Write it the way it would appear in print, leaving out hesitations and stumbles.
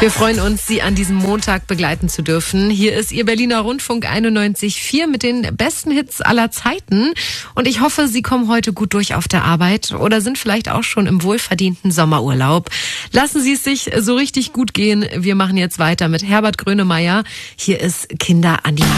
Wir freuen uns, Sie an diesem Montag begleiten zu dürfen. Hier ist Ihr Berliner Rundfunk 91.4 mit den besten Hits aller Zeiten. Und ich hoffe, Sie kommen heute gut durch auf der Arbeit oder sind vielleicht auch schon im wohlverdienten Sommerurlaub. Lassen Sie es sich so richtig gut gehen. Wir machen jetzt weiter mit Herbert Grönemeyer. Hier ist Kinder an die